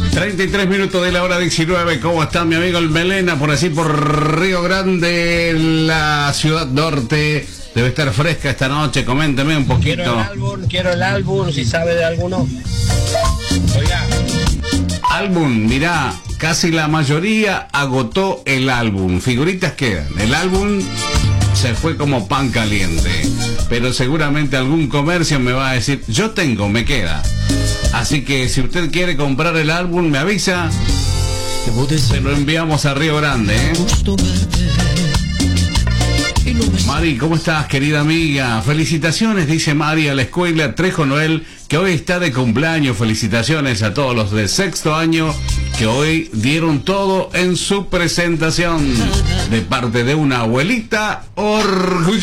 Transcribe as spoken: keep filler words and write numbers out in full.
treinta y tres minutos de la hora diecinueve. ¿Cómo está mi amigo el Melena? Por así, por Río Grande, la ciudad norte. Debe estar fresca esta noche. Coménteme un poquito. Quiero el álbum, quiero el álbum, si sabe de alguno. Oiga. Álbum, mirá, casi la mayoría agotó el álbum. Figuritas quedan. El álbum se fue como pan caliente. Pero seguramente algún comercio me va a decir, yo tengo, me queda. Así que si usted quiere comprar el álbum, me avisa. Se lo enviamos a Río Grande, ¿eh? Mari, ¿cómo estás, querida amiga? Felicitaciones, dice Mari, a la escuela Trejo Noel, que hoy está de cumpleaños. Felicitaciones a todos los de sexto año, que hoy dieron todo en su presentación. De parte de una abuelita orgullosa.